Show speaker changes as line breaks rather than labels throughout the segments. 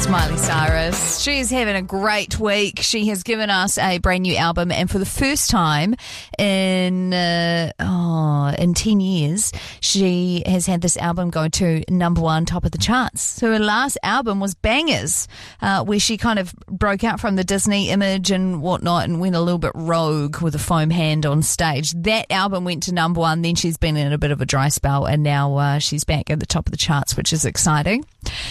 It's Miley Cyrus. She's having a great week. She has given us a brand new album, and for the first time in 10 years, she has had this album go to number one, top of the charts. So her last album was Bangers, where she kind of broke out from the Disney image and whatnot and went a little bit rogue with a foam hand on stage. That album went to number one. Then she's been in a bit of a dry spell, and now she's back at the top of the charts, which is exciting.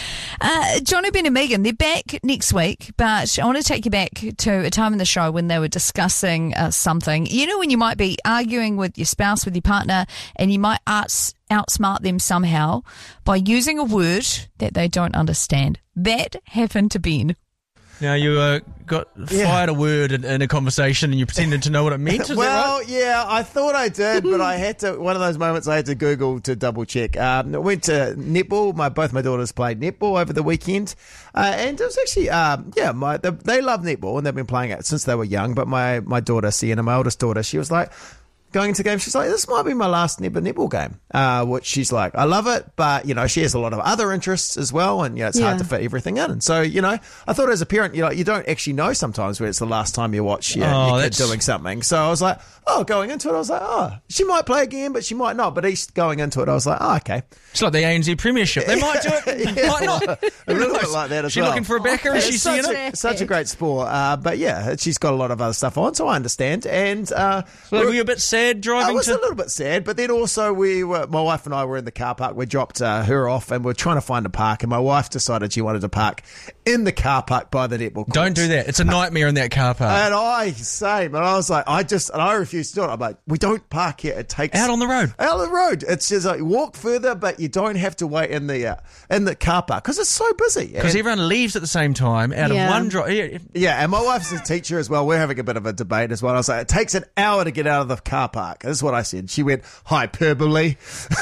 Jono, Ben and Megan, they're back next week, but I want to take you back to a time in the show when they were discussing something. You know, when you might be arguing with your spouse, with your partner, and you might outsmart them somehow by using a word that they don't understand. That happened to Ben.
Now, you got fired a word in a conversation and you pretended to know what it meant. Is
well,
that right?
Yeah, I thought I did, but I had to. One of those moments I had to Google to double check. I went to netball. Both my daughters played netball over the weekend, and it was actually they love netball and they've been playing it since they were young. But my daughter Sienna, my oldest daughter, she was like, going into games, she's like, this might be my last netball game, which she's like, I love it, but, she has a lot of other interests as well, and, it's hard to fit everything in. And so, I thought as a parent, you don't actually know sometimes where it's the last time you watch your kid doing something. So I was like, going into it, I was like, she might play again, but she might not. But each going into it, I was like, okay.
It's like the ANZ Premiership. They might do it, might not.
A little bit like that as well.
She's looking for a backer, is she seeing it?
Such a great sport. But yeah, she's got a lot of other stuff on, so I understand. And
so were you a bit sad driving?
I was a little bit sad, but then also my wife and I were in the car park. We dropped her off and we're trying to find a park, and my wife decided she wanted to park in the car park by the netball courts.
Don't do that. It's a nightmare in that car park.
And and I was like, I refused to do it. I'm like, we don't park here. It takes
out on the road.
Out on the road. It's just like walk further, but you don't have to wait in the car park because it's so busy.
Because everyone leaves at the same time out of one drive.
Yeah, and my wife's a teacher as well. We're having a bit of a debate as well. I was like, it takes an hour to get out of the car park. This is what I said. She went, hyperbole.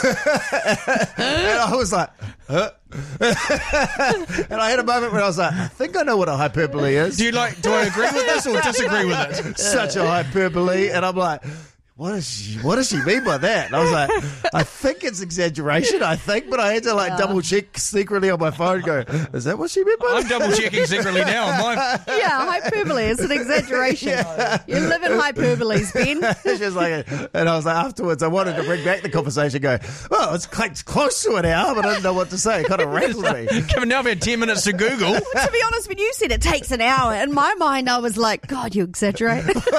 And I was like, huh? And I had a moment where I was like, I think I know what a hyperbole is.
Do I agree with this or disagree with it?
Such a hyperbole. And I'm like, what does she mean by that? And I was like, I think it's exaggeration, but I had to double check secretly on my phone and go, is that what she meant by that?
I'm double checking secretly now on mine.
Yeah, hyperbole is an exaggeration. You live in hyperboles, Ben.
She was like, and I was like, afterwards, I wanted to bring back the conversation, go, well, it's close to an hour, but I didn't know what to say. It kind of rattled me.
Kevin, now I've had 10 minutes to Google.
To be honest, when you said it takes an hour, in my mind, I was like, God, you exaggerate.